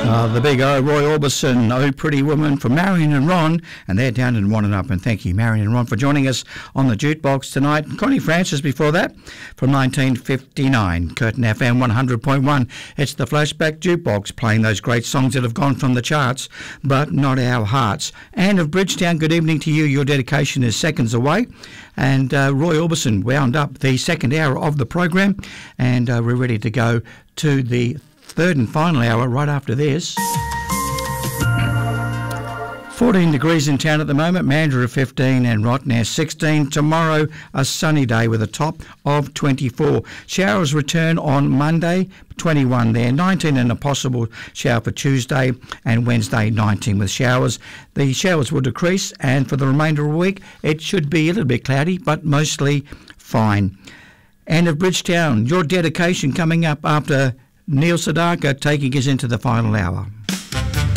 The big O, Roy Orbison, Oh Pretty Woman from Marion and Ron, and they're down in Wannon. And thank you, Marion and Ron, for joining us on the Jukebox tonight. Connie Francis before that, from 1959, Curtin FM 100.1. It's the Flashback Jukebox, playing those great songs that have gone from the charts, but not our hearts. Anne of Bridgetown, good evening to you. Your dedication is seconds away. And Roy Orbison wound up the second hour of the program, and we're ready to go to the third and final hour right after this. 14 degrees in town at the moment, Mandurah 15 and Rottnest 16. Tomorrow, a sunny day with a top of 24. Showers return on Monday, 21 there, 19 and a possible shower for Tuesday, and Wednesday 19 with showers. The showers will decrease, and for the remainder of the week, it should be a little bit cloudy, but mostly fine. Anne of Bridgetown, your dedication coming up after Neil Sedaka taking us into the final hour.